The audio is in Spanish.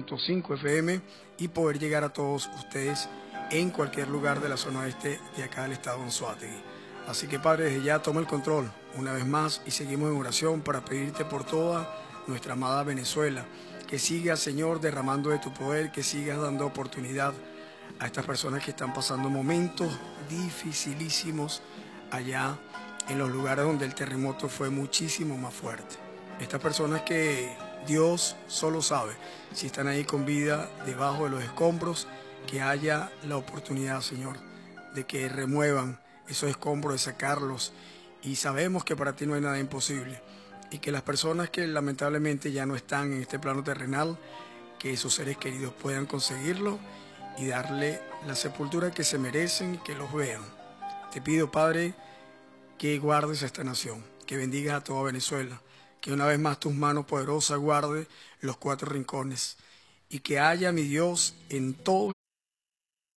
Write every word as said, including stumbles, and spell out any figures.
punto cinco F M y poder llegar a todos ustedes en cualquier lugar de la zona oeste de acá del estado de Anzoátegui. Así que, Padre, desde ya toma el control una vez más y seguimos en oración para pedirte por toda nuestra amada Venezuela, que sigas, Señor, derramando de tu poder, que sigas dando oportunidad a estas personas que están pasando momentos dificilísimos allá en los lugares donde el terremoto fue muchísimo más fuerte. Estas personas que Dios solo sabe si están ahí con vida debajo de los escombros, que haya la oportunidad, Señor, de que remuevan esos escombros, de sacarlos. Y sabemos que para ti no hay nada imposible. Y que las personas que lamentablemente ya no están en este plano terrenal, que sus seres queridos puedan conseguirlo y darle la sepultura que se merecen y que los vean. Te pido, Padre, que guardes a esta nación, que bendigas a toda Venezuela, que una vez más tus manos poderosas guarde los cuatro rincones y que haya, mi Dios, en todo